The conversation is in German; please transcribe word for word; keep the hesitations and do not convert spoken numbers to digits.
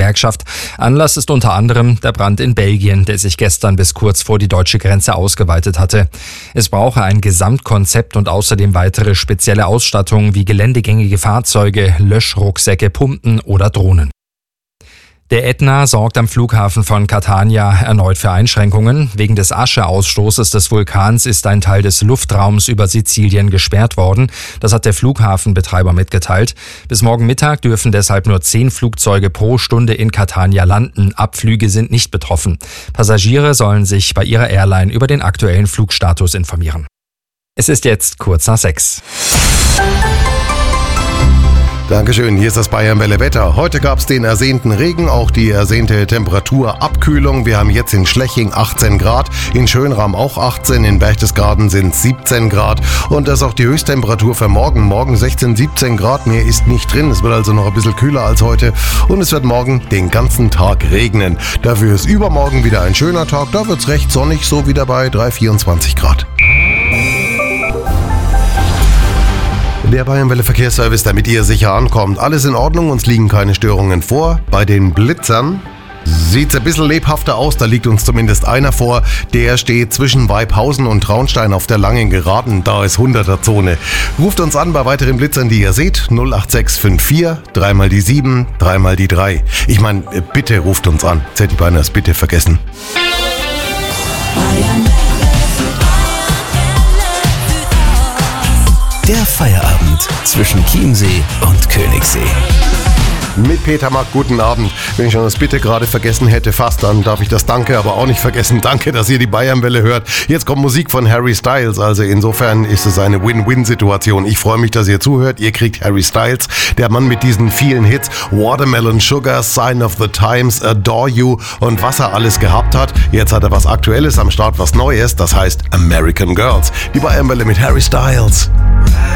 Gewerkschaft. Anlass ist unter anderem der Brand in Belgien, der sich gestern bis kurz vor die deutsche Grenze ausgeweitet hatte. Es brauche ein Gesamtkonzept und außerdem weitere spezielle Ausstattung wie geländegängige Fahrzeuge, Löschrucksäcke, Pumpen oder Drohnen. Der Ätna sorgt am Flughafen von Catania erneut für Einschränkungen. Wegen des Ascheausstoßes des Vulkans ist ein Teil des Luftraums über Sizilien gesperrt worden. Das hat der Flughafenbetreiber mitgeteilt. Bis morgen Mittag dürfen deshalb nur zehn Flugzeuge pro Stunde in Catania landen. Abflüge sind nicht betroffen. Passagiere sollen sich bei ihrer Airline über den aktuellen Flugstatus informieren. Es ist jetzt kurz nach sechs. Dankeschön, hier ist das Bayern-Welle Wetter. Heute gab es den ersehnten Regen, auch die ersehnte Temperaturabkühlung. Wir haben jetzt in Schleching achtzehn Grad, in Schönram auch achtzehn, in Berchtesgaden sind es siebzehn Grad. Und das ist auch die Höchsttemperatur für morgen. Morgen sechzehn, siebzehn Grad, mehr ist nicht drin. Es wird also noch ein bisschen kühler als heute. Und es wird morgen den ganzen Tag regnen. Dafür ist übermorgen wieder ein schöner Tag. Da wird es recht sonnig, so wieder bei drei, vierundzwanzig Grad. Der Bayern-Welle Verkehrsservice, damit ihr sicher ankommt. Alles in Ordnung, uns liegen keine Störungen vor. Bei den Blitzern sieht es ein bisschen lebhafter aus, da liegt uns zumindest einer vor. Der steht zwischen Weibhausen und Traunstein auf der langen Geraden, da ist hunderter-Zone. Ruft uns an bei weiteren Blitzern, die ihr seht, null acht sechs fünf vier, dreimal die sieben, dreimal die drei. Ich meine, bitte ruft uns an. Jetzt hätte ich beinahe das bitte vergessen. Der Feierabend zwischen Chiemsee und Königssee. Mit Peter Mack, guten Abend. Wenn ich schon das Bitte gerade vergessen hätte, fast, dann darf ich das Danke aber auch nicht vergessen. Danke, dass ihr die Bayern-Welle hört. Jetzt kommt Musik von Harry Styles, also insofern ist es eine Win-Win-Situation. Ich freue mich, dass ihr zuhört. Ihr kriegt Harry Styles, der Mann mit diesen vielen Hits, Watermelon Sugar, Sign of the Times, Adore You und was er alles gehabt hat. Jetzt hat er was Aktuelles am Start, was Neues, das heißt American Girls. Die Bayern-Welle mit Harry Styles.